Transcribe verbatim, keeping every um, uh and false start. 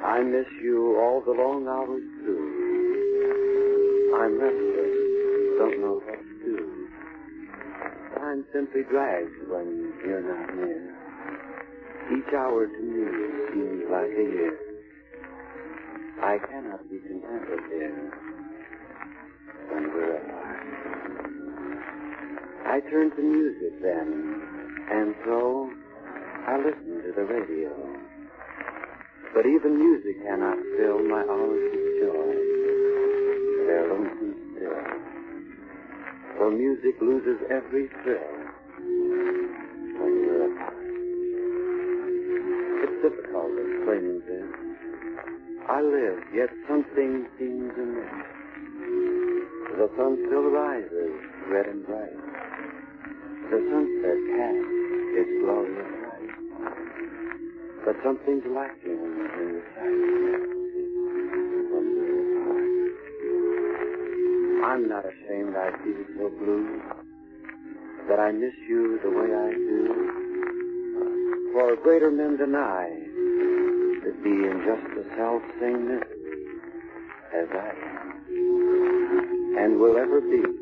I miss you all the long hours through. I'm restless, don't know what to do. Time simply drags when you're not near. Each hour to me seems like a year. I cannot be contented here when we're apart. I turn to music then, and so I listen to the radio. But even music cannot fill my hours with joy. They're lonesome still. For music loses every thrill when we're apart. It's difficult explaining this. I live, yet something seems amiss. The sun still rises, red and bright. The sunset casts its glorious light. But something's lacking in the sight when we're apart. I'm not ashamed I feel so blue that I miss you the way I do. For greater men deny to be in just the self-same misery as I am, and will ever be.